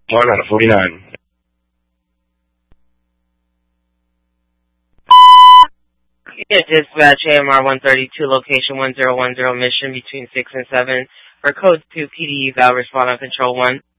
1 out of 49. Yeah, dispatch AMR 132, location 1010, mission between 6 and 7. For code 2 PD, eval, respond on control 1.